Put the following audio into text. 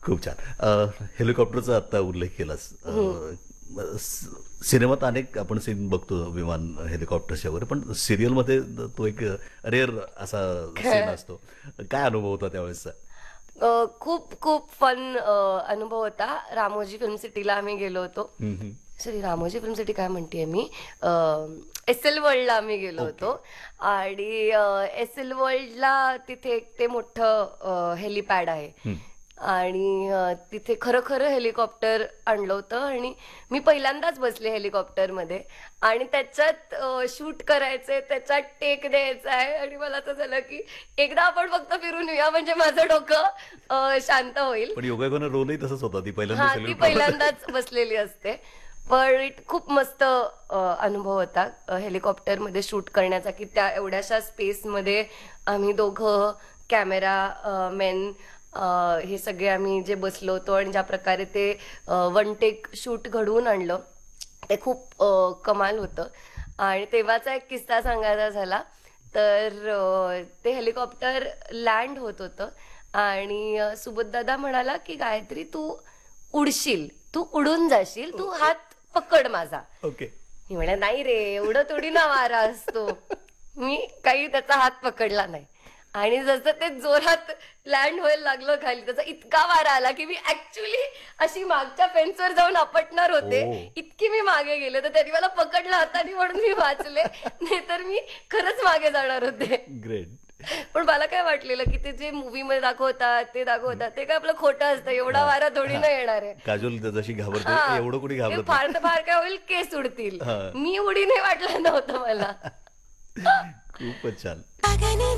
खूप छान. हेलिकॉप्टरचा आता उल्लेख केलास. सिनेमात अनेक आपण सीन बघतो विमान हेलिकॉप्टरच्या वगैरे, पण सिरियलमध्ये तो एक रेअर असा सीन असतो. काय अनुभव होता त्यावेळेसचा? खूप खूप फन अनुभव होता. रामोजी फिल्म सिटीला आम्ही गेलो होतो. हं, हं. सॉरी, रामोजी फिल्म सिटी काय म्हणतेय मी, एस एल वर्ल्डला आम्ही गेलो ओके. होतो. आणि एस एल वर्ल्डला तिथे एक ते मोठं हेलिपॅड आहे. हं. आणि तिथे खरं खरं हेलिकॉप्टर आणलं होतं आणि मी पहिल्यांदाच बसले हेलिकॉप्टरमध्ये. आणि त्याच्यात शूट करायचंय, त्याच्यात टेक द्यायचा आहे. आणि मला असं झालं की एकदा आपण फक्त फिरून येऊया म्हणजे माझं डोकं शांत होईल. पण योगायोगानं रोलही तसंच होता. ती पहिल्यांदाच हा, ती हेलिकॉप्टर. पहिल्यांदाच बसलेली असते. पण खूप मस्त अनुभव होता हेलिकॉप्टरमध्ये शूट करण्याचा, की त्या एवढ्याशा स्पेसमध्ये आम्ही दोघं कॅमेरा मेन हे सगळे आम्ही जे बसलो होतो आणि ज्या प्रकारे ते वन टेक शूट घडवून आणलं ते खूप कमाल होतं. आणि तेव्हाचा एक किस्सा सांगायचा झाला तर ते हेलिकॉप्टर लँड होत होतं आणि सुबोधदादा म्हणाला की गायत्री तू उडशील, तू उडून जाशील, तू हात पकड माझा. ओके. मी म्हणे नाही रे, एवढं थोडी ना वारा असतो. मी काही त्याचा हात पकडला नाही. आणि जसं ते जोरात लँड व्हायला लागलं खाली, त्याचा इतका वारा आला की मी ऍक्च्युली अशी मागच्या फेन्सवर जाऊन आपटणार होते. ओ. इतकी मी मागे गेले, तर त्यांनी मला पकडलं हाताने म्हणून मी वाचले, नाहीतर मी खरंच मागे जाणार होते. ग्रेट. पण मला काय वाटलेलं की ते जे मूवी मध्ये दाखवतात ते काय आपलं खोटं असतं. एवढा वारा थोडी ना येणार आहे. काजोल जशी घाबरते हा. एवढं कोणी ते घाबरत फार तर फार काय होईल, केस उडतील. हा. मी उडी नाही वाटलं नव्हतं मला. खूपच छान. अगणी